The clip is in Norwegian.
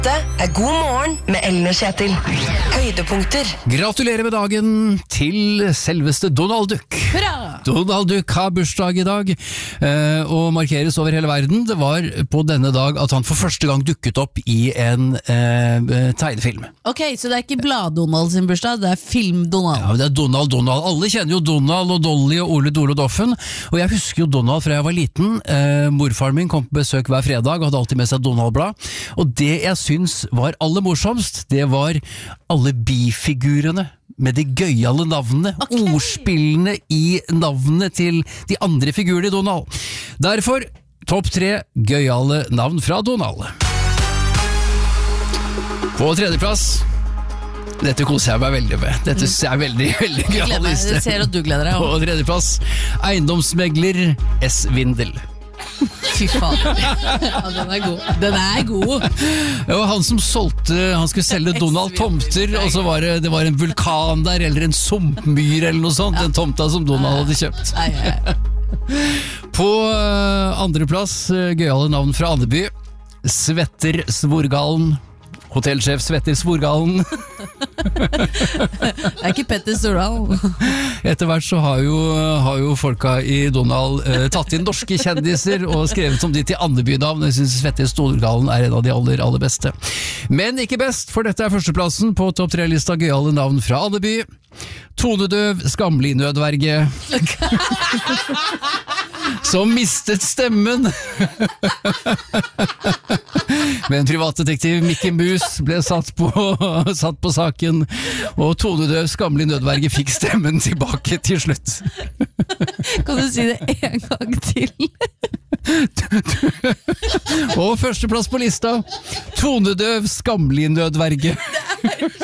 Dette God morgen med Ellen og Kjetil. Høydepunkter. Gratulerer med dagen til selveste Donald Duck. Hurra! Donald Duck har bursdag i dag, og markeres over hele verden. Det var på denne dag at han for første gang dukket opp i en tegnefilm. Ok, så det er ikke Blad-Donald sin bursdag, det er Film-Donald. Ja, det er Donald. Alle kjenner jo Donald og Dolly og Ole Dole og Doffen, og jeg husker jo Donald fra jeg var liten. Morfaren min kom på besøk hver fredag og hadde alltid med seg Donald-blad, og det jeg syns var aller morsomst, det var alle bifigurene med de gøyale navnene, ordspillene i navnene til de andre figurene i Donald. Derfor topp 3 gøyale navn fra Donald. På tredjeplass, dette koser jeg meg veldig med. Dette er veldig gøyal liste. Jeg ser at du gleder deg. På tredjeplass, eiendomsmegler S. Vindel. Fy faen. Ja, den er god. Det var han som solgte, han skulle selge Donald tomter, og så var det var en vulkan der, eller en sumpmyr eller noe sånt, den tomta som Donald hadde kjøpt. På andreplass, gøyale navn fra Andeby, Svetter Svorgalen. Hotellsjef Svetter Svorgalen. Det er ikke Petter Stordal. Etter hvert så har jo folka i Donald tatt inn norske kjendiser og skrevet som de til Andeby-navn. Jeg synes Svetter Svorgalen er en av de aller beste. Men ikke best, for dette er førsteplassen på topp 3-lista gøyale navn fra Andeby. Tonedøv, skamlig nødverge. Som mistet stemmen. Men privatdetektiv Mikke Mus ble satt på saken, og tonedøv, skamlig nødverge fikk stemmen tilbake til slutt. Kan du si det en gang til? Og førsteplass på lista, tonedøv, skamlig nødverge.